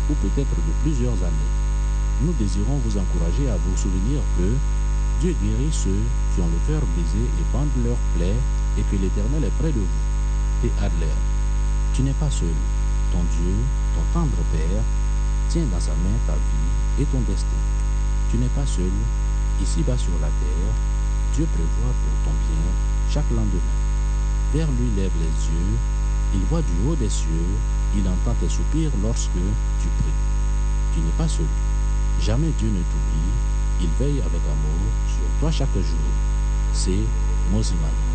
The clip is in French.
ou peut-être de plusieurs années. Nous désirons vous encourager à vous souvenir que Dieu guérit ceux qui ont le cœur brisé et bandent leurs plaies et que l'Éternel est près de vous. Et Adler, tu n'es pas seul. Ton Dieu, ton tendre Père, tient dans sa main ta vie et ton destin. Tu n'es pas seul. Ici-bas sur la terre, Dieu prévoit pour ton bien chaque lendemain. Vers lui lève les yeux, il voit du haut des cieux, il entend tes soupirs lorsque tu pries. Tu n'es pas seul. Jamais Dieu ne t'oublie, il veille avec amour sur toi chaque jour. C'est Moziman.